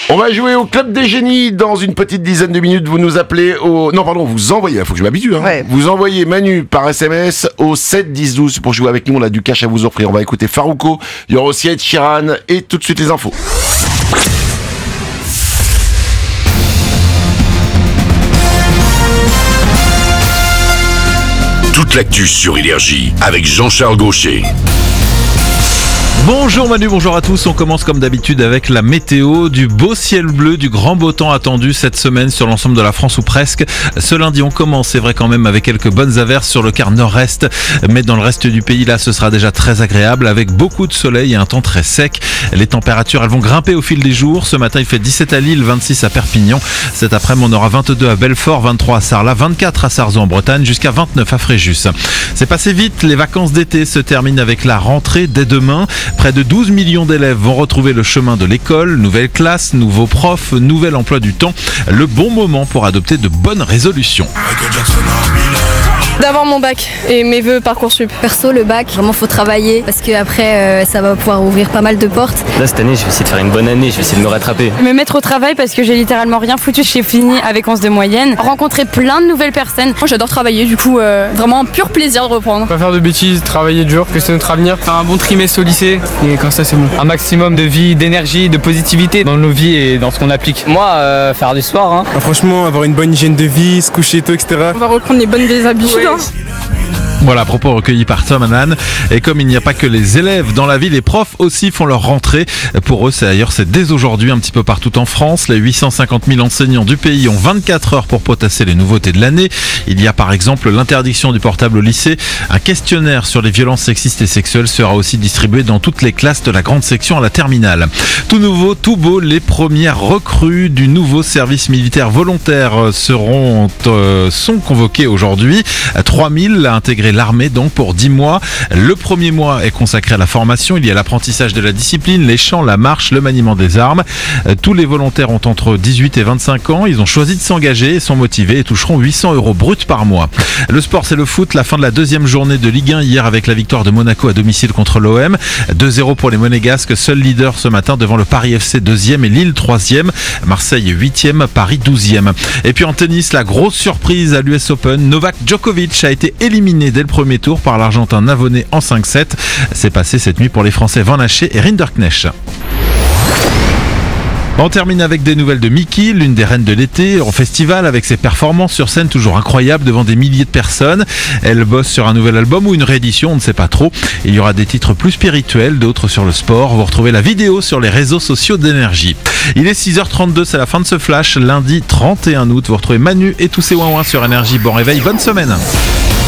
On va jouer au Club des Génies dans une petite dizaine de minutes. Vous nous appelez au... Non, pardon, vous envoyez, il faut que je m'habitue. Ouais. Vous envoyez Manu par SMS au 7 10 12 pour jouer avec nous. On a du cash à vous offrir. On va écouter Farouko, il y aura aussi Ed Sheeran et tout de suite les infos. Toute l'actu sur Énergie avec Jean-Charles Gaucher. Bonjour Manu, bonjour à tous. On commence comme d'habitude avec la météo, du beau ciel bleu, du grand beau temps attendu cette semaine sur l'ensemble de la France ou presque. Ce lundi on commence, c'est vrai quand même, avec quelques bonnes averses sur le quart nord-est, mais dans le reste du pays là ce sera déjà très agréable avec beaucoup de soleil et un temps très sec. Les températures elles vont grimper au fil des jours. Ce matin il fait 17 à Lille, 26 à Perpignan. Cet après-midi on aura 22 à Belfort, 23 à Sarlat, 24 à Sarzeau en Bretagne, jusqu'à 29 à Fréjus. C'est passé vite, les vacances d'été se terminent avec la rentrée dès demain. Près de 12 millions d'élèves vont retrouver le chemin de l'école, nouvelle classe, nouveaux profs, nouvel emploi du temps. Le bon moment pour adopter de bonnes résolutions. D'avoir mon bac et mes vœux Parcoursup. Perso, le bac, vraiment faut travailler parce qu'après ça va pouvoir ouvrir pas mal de portes. Là cette année je vais essayer de faire une bonne année, je vais essayer de me rattraper. Me mettre au travail parce que j'ai littéralement rien foutu. J'ai fini avec 11 de moyenne. Rencontrer plein de nouvelles personnes. Moi j'adore travailler, du coup vraiment un pur plaisir de reprendre. Pas faire de bêtises, travailler dur, que c'est notre avenir. Faire un bon trimestre au lycée et comme ça c'est bon. Un maximum de vie, d'énergie, de positivité dans nos vies et dans ce qu'on applique. Moi faire du sport hein. Franchement avoir une bonne hygiène de vie, se coucher tôt, etc. On va reprendre les bonnes vieilles habitudes. Ouais. Voilà, propos recueillis par Tom Hanan. Et comme il n'y a pas que les élèves dans la vie, les profs aussi font leur rentrée. Pour eux, c'est dès aujourd'hui un petit peu partout en France. Les 850 000 enseignants du pays ont 24 heures pour potasser les nouveautés de l'année. Il y a par exemple l'interdiction du portable au lycée. Un questionnaire sur les violences sexistes et sexuelles sera aussi distribué dans toutes les classes de la grande section à la terminale. Tout nouveau, tout beau, les premières recrues du nouveau service militaire volontaire sont convoquées aujourd'hui. 3000 à intégrer l'armée donc pour 10 mois. Le premier mois est consacré à la formation. Il y a l'apprentissage de la discipline, les chants, la marche, le maniement des armes. Tous les volontaires ont entre 18 et 25 ans. Ils ont choisi de s'engager et sont motivés et toucheront 800 € bruts par mois. Le sport, c'est le foot. La fin de la deuxième journée de Ligue 1 hier avec la victoire de Monaco à domicile contre l'OM. 2-0 pour les Monégasques, seul leader ce matin devant le Paris FC 2e et Lille 3e. Marseille 8e, Paris 12e. Et puis en tennis, la grosse surprise à l'US Open. Novak Djokovic a été éliminé dès le premier tour par l'Argentin Navone en 5-7. C'est passé cette nuit pour les Français Van Haché et Rinderknecht. On termine avec des nouvelles de Miki, l'une des reines de l'été, en festival avec ses performances sur scène toujours incroyables devant des milliers de personnes. Elle bosse sur un nouvel album ou une réédition, on ne sait pas trop. Il y aura des titres plus spirituels, d'autres sur le sport. Vous retrouvez la vidéo sur les réseaux sociaux d'Énergie. Il est 6h32, c'est la fin de ce flash. Lundi 31 août, vous retrouvez Manu et tous ses ouin-ouin sur Énergie. Bon réveil, bonne semaine.